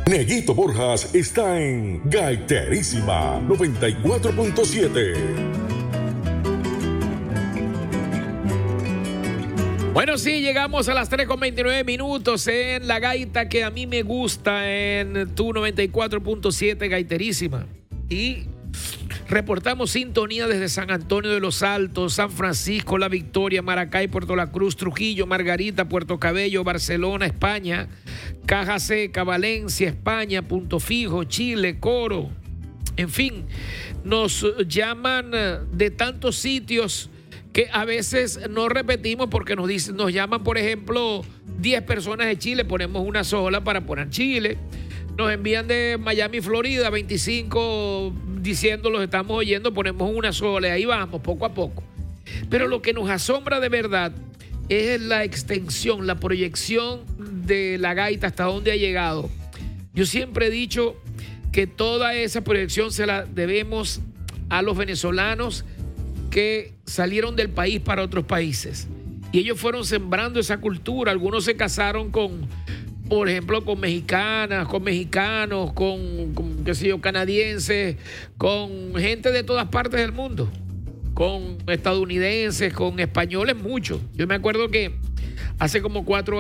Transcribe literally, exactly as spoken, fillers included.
Neguito Borjas está en Gaiterísima noventa y cuatro punto siete. Bueno, sí, llegamos a las tres con veintinueve minutos en la gaita que a mí me gusta en tu noventa y cuatro punto siete Gaiterísima. Y reportamos sintonía desde San Antonio de los Altos, San Francisco, La Victoria, Maracay, Puerto La Cruz, Trujillo, Margarita, Puerto Cabello, Barcelona, España, Caja Seca, Valencia, España, Punto Fijo, Chile, Coro. En fin, nos llaman de tantos sitios que a veces no repetimos porque nos dicen, nos llaman, por ejemplo, diez personas de Chile, ponemos una sola para poner Chile. Nos envían de Miami, Florida, veinticinco diciendo los estamos oyendo, ponemos una sola y ahí vamos, poco a poco. Pero lo que nos asombra de verdad es la extensión, la proyección de la gaita, hasta dónde ha llegado. Yo siempre he dicho que toda esa proyección se la debemos a los venezolanos que salieron del país para otros países. Y ellos fueron sembrando esa cultura. Algunos se casaron con, por ejemplo, con mexicanas, con mexicanos, con, con qué sé yo, canadienses, con gente de todas partes del mundo, con estadounidenses, con españoles, muchos. Yo me acuerdo que hace como cuatro